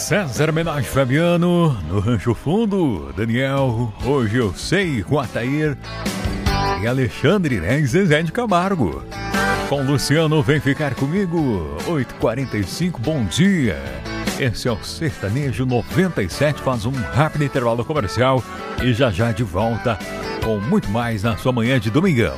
César Menage Fabiano, no Rancho Fundo, Daniel, Hoje Eu Sei, com Atair e Alexandre Reis Zezé de Camargo. Com Luciano, Vem Ficar Comigo, 8h45, bom dia. Esse é o Sertanejo 97, faz um rápido intervalo comercial e já de volta com muito mais na sua manhã de domingão.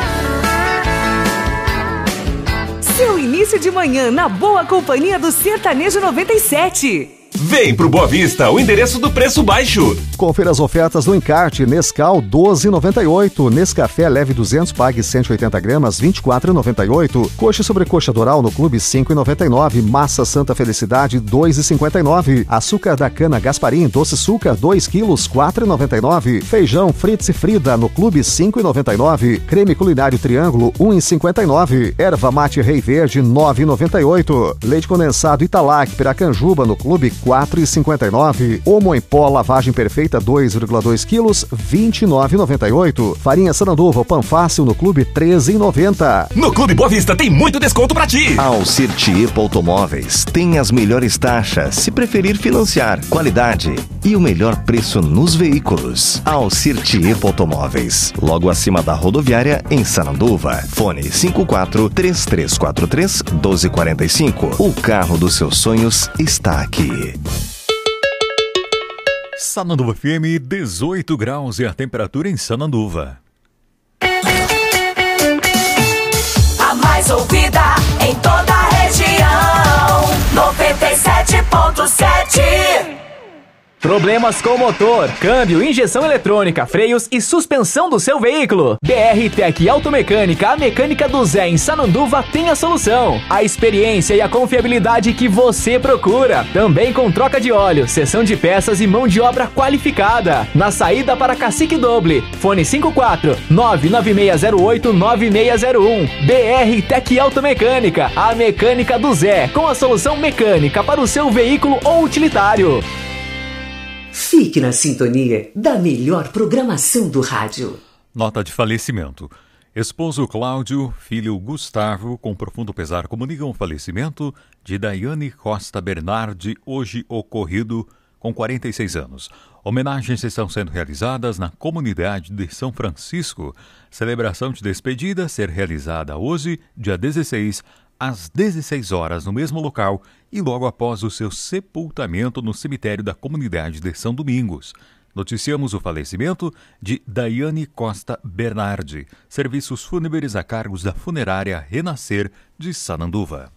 Seu início de manhã na boa companhia do Sertanejo 97. Vem pro Boa Vista, o endereço do preço baixo. Confira as ofertas do encarte. Nescau 12,98. Nescafé leve 200, pague 180 gramas, 24,98. Coxa sobre coxa doral no Clube 5,99. Massa Santa Felicidade 2,59. Açúcar da cana Gasparim doce açúcar 2 quilos 4,99. Feijão Fritz e Frida no Clube 5,99. Creme culinário Triângulo 1,59. Erva mate Rei Verde 9,98. Leite condensado Italac Piracanjuba no Clube 4,59. Omo em pó lavagem perfeita 2,2 quilos, 29,98. Farinha Sananduva Pan Fácil no Clube 13,90. No Clube Boa Vista tem muito desconto pra ti. Alcir Tiepo Automóveis tem as melhores taxas, se preferir financiar, qualidade e o melhor preço nos veículos. Alcir Tiepo Automóveis, logo acima da rodoviária em Sananduva. Fone 54-3343-1245. O carro dos seus sonhos está aqui. Sananduva FM, 18 graus e a temperatura em Sananduva. A mais ouvida em toda a região, 97.7. Problemas com motor, câmbio, injeção eletrônica, freios e suspensão do seu veículo? BR Tech Automecânica, a mecânica do Zé em Sananduva tem a solução. A experiência e a confiabilidade que você procura. Também com troca de óleo, cessão de peças e mão de obra qualificada. Na saída para Cacique Doble. Fone 54-99608-9601. BR Tech Automecânica, a mecânica do Zé, com a solução mecânica para o seu veículo ou utilitário. Fique na sintonia da melhor programação do rádio. Nota de falecimento. Esposo Cláudio, filho Gustavo, com profundo pesar, comunicam o falecimento de Daiane Costa Bernardi, hoje ocorrido com 46 anos. Homenagens estão sendo realizadas na comunidade de São Francisco. Celebração de despedida a ser realizada hoje, dia 16, às 16 horas, no mesmo local e logo após o seu sepultamento no cemitério da comunidade de São Domingos. Noticiamos o falecimento de Daiane Costa Bernardi. Serviços fúnebres a cargos da funerária Renascer de Sananduva.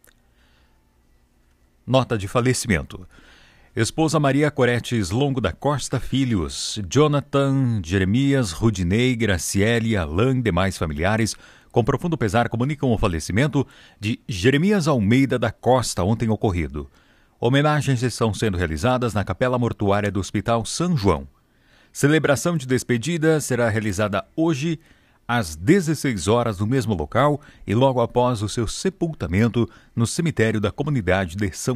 Nota de falecimento. Esposa Maria Coretes Longo da Costa Filhos, Jonathan, Jeremias, Rudinei, Graciele, Alain e demais familiares, com profundo pesar, comunicam o falecimento de Jeremias Almeida da Costa, ontem ocorrido. Homenagens estão sendo realizadas na Capela Mortuária do Hospital São João. Celebração de despedida será realizada hoje, às 16 horas, no mesmo local e logo após o seu sepultamento no cemitério da comunidade de São